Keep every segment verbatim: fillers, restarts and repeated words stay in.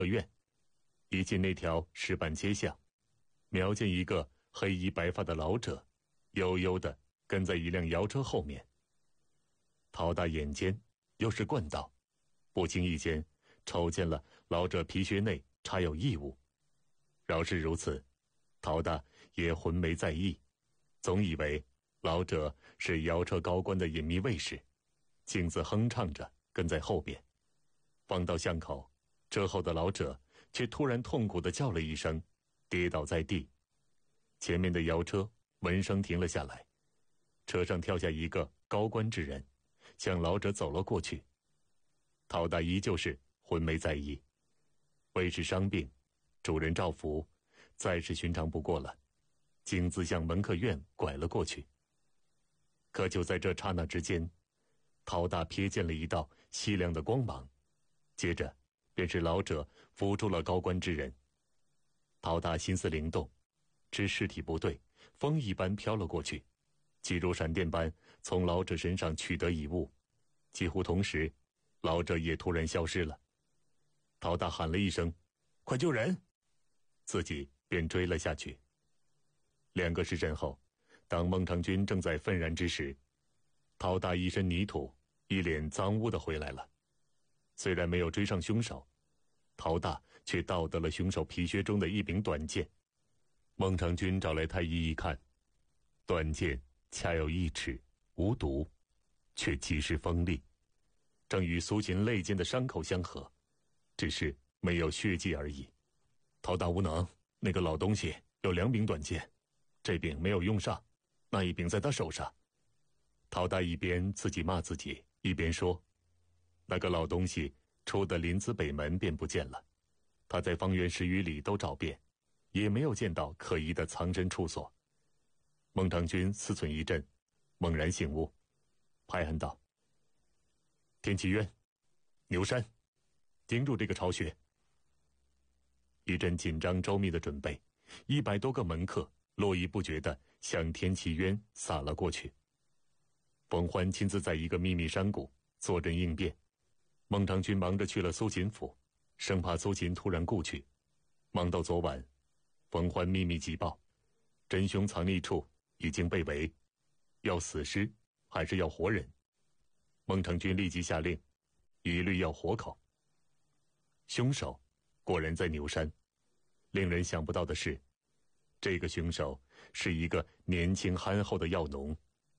院，一进那条石板街巷，瞄见一个黑衣白发的老者，悠悠地跟在一辆摇车后面。陶大眼尖，又是惯道，不经意间瞅见了老者皮靴内插有异物。饶是如此，陶大也浑没在意，总以为老者是摇车高官的隐秘卫士，径自哼唱着跟在后边。放到巷口，这后的老者却突然痛苦地叫了一声，跌倒在地。前面的摇车闻声停了下来，车上跳下一个高官之人，向老者走了过去。陶大依旧是浑没在意，卫士伤病，主人照拂，再是寻常不过了，径自向门客院拐了过去。可就在这刹那之间，陶大瞥见了一道细亮的光芒，接着便是老者扶住了高官之人。陶大心思灵动，知尸体不对，风一般飘了过去，即如闪电般从老者身上取得一物。几乎同时，老者也突然消失了。陶大喊了一声：“快救人！”自己便追了下去。两个时辰后，当孟尝君正在愤然之时，陶大一身泥土，一脸脏污的回来了。虽然没有追上凶手，陶大却盗得了凶手皮靴中的一柄短剑。孟尝君找来太医一看，短剑恰有一尺，无毒，却极是锋利，正与苏秦肋间的伤口相合，只是没有血迹而已。陶大无能，那个老东西有两柄短剑，这柄没有用上，那一柄在他手上。陶大一边自己骂自己，一边说：“那个老东西出的临淄北门便不见了，他在方圆十余里都找遍，也没有见到可疑的藏身处所。”孟尝君思忖一阵，猛然醒悟，拍案道：“天齐渊、牛山，盯住这个巢穴。”一阵紧张周密的准备，一百多个门客络绎不绝地向天齐渊撒了过去。冯欢亲自在一个秘密山谷坐镇应变，孟尝君忙着去了苏秦府，生怕苏秦突然故去。忙到昨晚，冯欢秘密急报，真凶藏匿处已经被围，要死尸还是要活人？孟尝君立即下令，一律要活口。凶手果然在牛山。令人想不到的是，这个凶手是一个年轻憨厚的药农。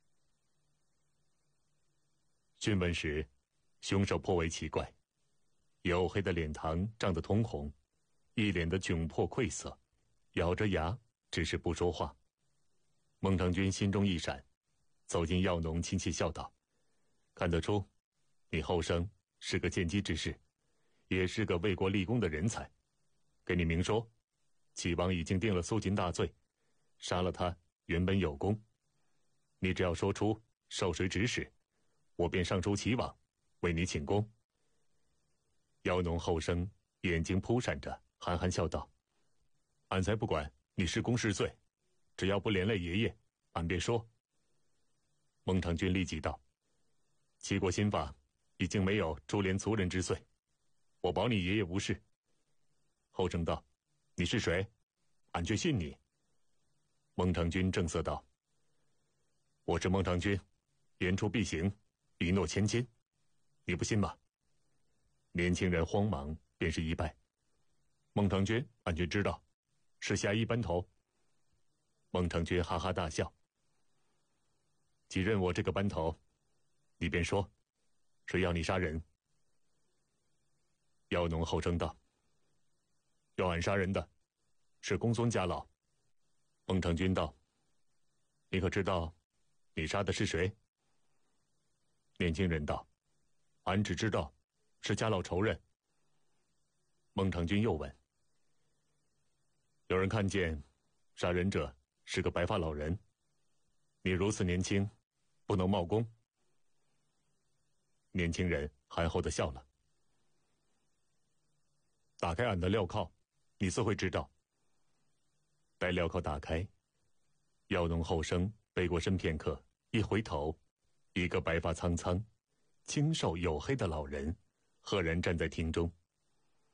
讯问时，凶手颇为奇怪，黝黑的脸庞涨得通红，一脸的窘迫愧色，咬着牙只是不说话。孟尝君心中一闪，走进药农，亲切笑道：“看得出你后生是个见机之士，也是个为国立功的人才。给你明说，齐王已经定了苏秦大罪，杀了他原本有功，你只要说出受谁指使，我便上书齐王，为你请功。”药农后生眼睛扑闪着，憨憨笑道：“俺才不管你是功是罪，只要不连累爷爷，俺便说。”孟尝君立即道：“齐国新法已经没有株连族人之罪，我保你爷爷无事。”后生道：“你是谁？俺却信你。”孟尝君正色道：“我是孟尝君，言出必行，一诺千金，你不信吗？”年轻人慌忙便是一拜：“孟尝君，俺却知道，是侠义班头。”孟尝君哈哈大笑：“既认我这个班头，你便说，谁要你杀人？”药农后生道：“要俺杀人的，是公孙家老。”孟尝君道：“你可知道，你杀的是谁？”年轻人道：“俺只知道，是家老仇人。”孟尝君又问：“有人看见，杀人者是个白发老人，你如此年轻，不能冒功。”年轻人憨厚地笑了：“打开俺的镣铐，你自会知道。”待镣铐打开，药农后生背过身片刻，一回头，一个白发苍苍、清瘦黝黑的老人赫然站在厅中。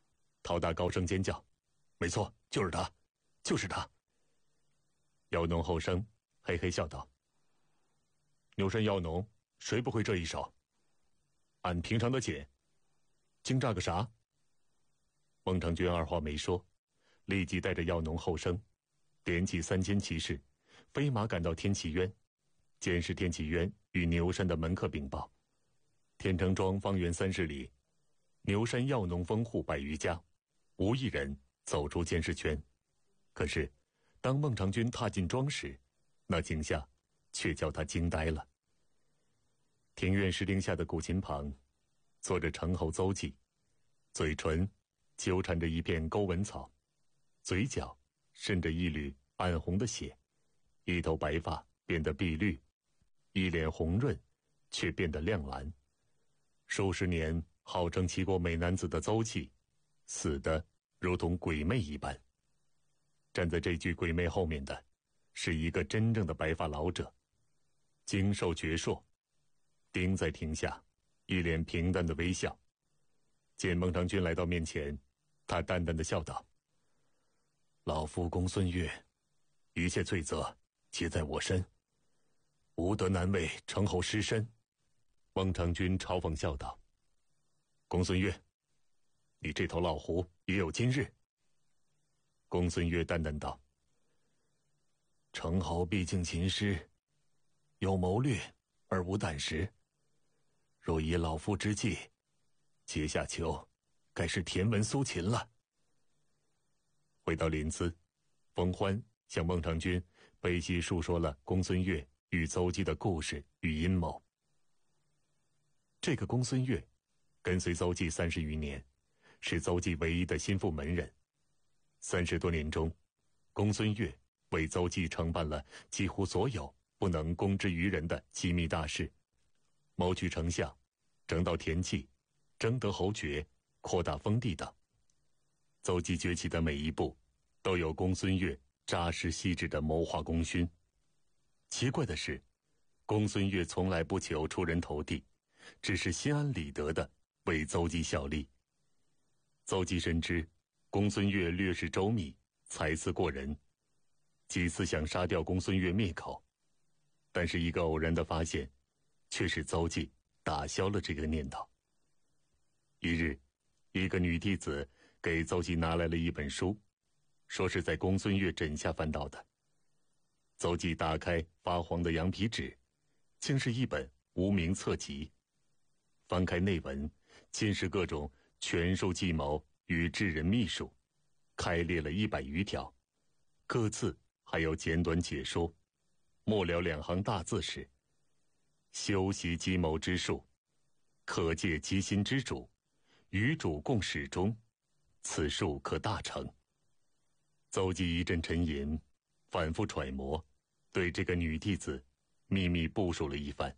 陶大高声尖叫：“没错，就是他，就是他！”药农后生嘿嘿笑道：“牛山药农，谁不会这一手？按平常的解，惊诈个啥？”孟尝君二话没说，立即带着药农后生，点起三千骑士，飞马赶到天齐渊，监视天齐渊与牛山的门客禀报：天成庄方圆三十里，牛山药农封户百余家，无一人走出监视圈。可是，当孟尝君踏进庄时，那景象却叫他惊呆了。庭院石林下的古琴旁，坐着城侯邹忌，嘴唇纠缠着一片钩纹草，嘴角渗着一缕暗红的血，一头白发变得碧绿，一脸红润却变得亮蓝。数十年号称齐国美男子的邹忌，死得如同鬼魅一般。站在这具鬼魅后面的，是一个真正的白发老者，精瘦矍铄，钉在庭下，一脸平淡的微笑。见孟尝君来到面前，他淡淡的笑道：“老夫公孙越，一切罪责皆在我身，无德难为城侯失身。”孟尝君嘲讽笑道：“公孙越，你这头老狐也有今日。”公孙越淡淡道：“城侯毕竟秦师，有谋略而无胆识。若以老夫之计，阶下囚该是田文苏秦了。”回到临淄，冯欢向孟尝君悲细述说了公孙越与邹忌的故事与阴谋。这个公孙越跟随邹忌三十余年，是邹忌唯一的心腹门人。三十多年中，公孙越为邹忌承办了几乎所有不能公之于人的机密大事，谋取丞相，争到田忌，争得侯爵，扩大封地等。邹忌崛起的每一步，都有公孙越扎实细致的谋划功勋。奇怪的是，公孙越从来不求出人头地，只是心安理得地为邹忌效力。邹忌深知公孙越略识周密，才思过人，几次想杀掉公孙越灭口，但是一个偶然的发现，却使邹忌打消了这个念头。一日，一个女弟子给邹忌拿来了一本书，说是在公孙越枕下翻到的。邹忌打开发黄的羊皮纸，竟是一本无名册集。翻开内文，尽是各种权术计谋与治人秘术，开列了一百余条，各自还有简短解说。末了两行大字是：修习计谋之术，可借机心之主，与主共始终，此术可大成。邹忌一阵沉吟，反复揣摩，对这个女弟子秘密部署了一番。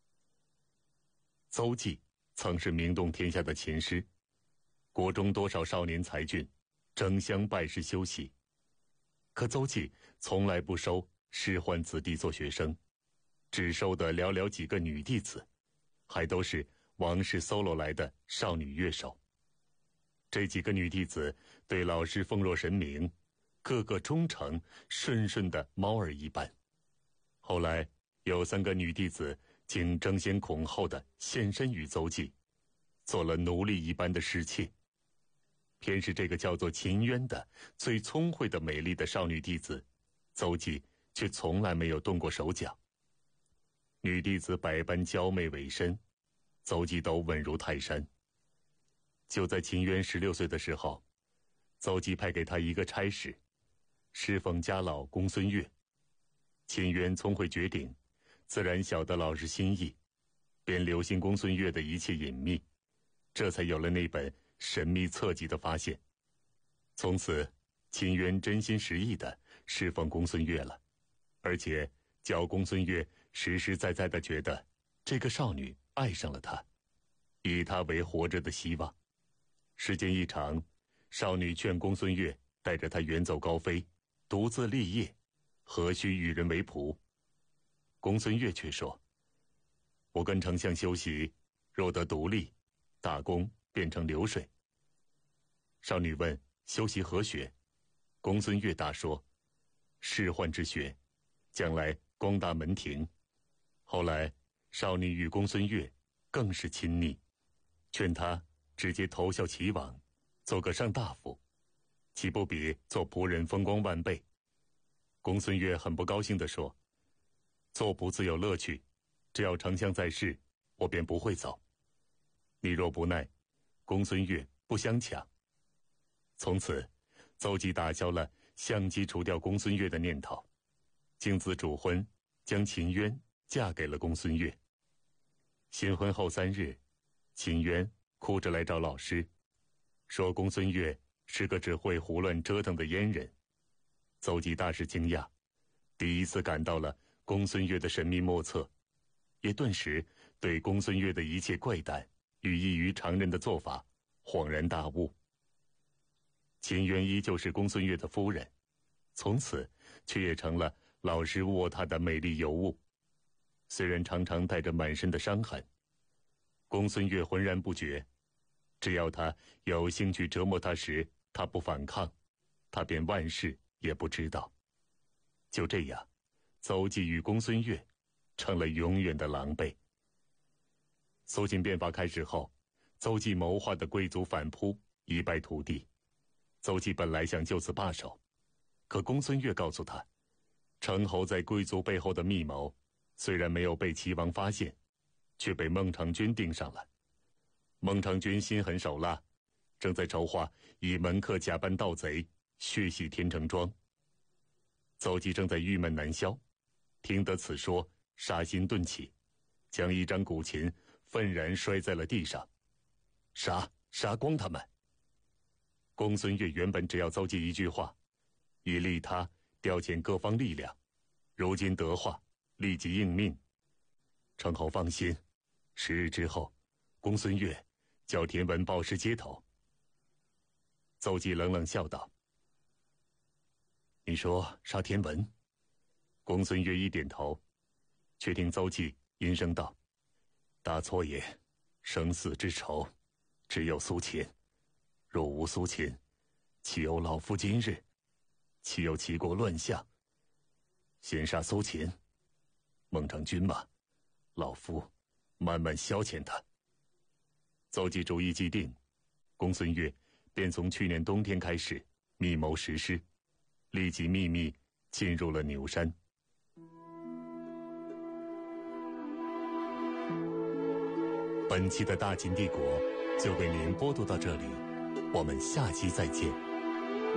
邹忌曾是名动天下的琴师，国中多少少年才俊争相拜师修习，可邹忌从来不收仕宦子弟做学生，只收的寥寥几个女弟子，还都是王室搜罗来的少女乐手。这几个女弟子对老师奉若神明，个个忠诚顺顺的猫儿一般。后来有三个女弟子竟争先恐后的献身于邹忌，做了奴隶一般的侍妾。偏是这个叫做秦渊的最聪慧的美丽的少女弟子，邹忌却从来没有动过手脚。女弟子百般娇媚委身，邹忌都稳如泰山。就在秦渊十六岁的时候，邹忌派给他一个差事，侍奉家老公孙越。秦渊聪慧绝顶，自然晓得老师心意，便留心公孙越的一切隐秘，这才有了那本神秘册籍的发现。从此，秦渊真心实意地侍奉公孙越了，而且叫公孙越实实在在地觉得这个少女爱上了他，以他为活着的希望。时间一长，少女劝公孙越带着她远走高飞，独自立业，何须与人为仆？公孙越却说：“我跟丞相修习，若得独立，大功变成流水。” 少女问修习何学，公孙越答说：仕宦之学，将来光大门庭。后来少女与公孙越更是亲昵，劝他直接投效齐王，做个上大夫，岂不比做仆人风光万倍？公孙越很不高兴地说：做仆自有乐趣，只要丞相在世，我便不会走。你若不耐，公孙越不相抢。从此邹忌打消了相机除掉公孙越的念头，经子主婚，将秦渊嫁给了公孙越。新婚后三日，秦渊哭着来找老师，说公孙越是个只会胡乱折腾的阉人。邹忌大是惊讶，第一次感到了公孙越的神秘莫测，也顿时对公孙越的一切怪诞与异于常人的做法恍然大悟。秦渊依旧是公孙越的夫人，从此却也成了老师握她的美丽尤物。虽然常常带着满身的伤痕，公孙越浑然不觉，只要他有兴趣折磨他时，他不反抗，他便万事也不知道。就这样，邹忌与公孙越成了永远的狼狈。苏秦变法开始后，邹忌谋划的贵族反扑，一败涂地。邹忌本来想就此罢手，可公孙越告诉他，成侯在贵族背后的密谋虽然没有被齐王发现，却被孟尝君盯上了。孟尝君心狠手辣，正在筹划以门客假扮盗贼，血洗天成庄。邹忌正在郁闷难消，听得此说，杀心顿起，将一张古琴愤然摔在了地上。杀杀光他们！公孙越原本只要邹忌一句话，以利他调遣各方力量，如今得话，立即应命。成侯放心，十日之后，公孙越叫田文报师接头。邹忌冷冷笑道：你说杀田文？公孙越一点头，却听邹忌阴声道：大错也，生死之仇，只有苏秦。若无苏秦，岂有老夫今日？岂有齐国乱象？先杀苏秦，孟尝君嘛，老夫慢慢消遣他。邹忌主意既定，公孙越便从去年冬天开始密谋实施，立即秘密进入了牛山。本期的大秦帝国就为您播读到这里，我们下期再见。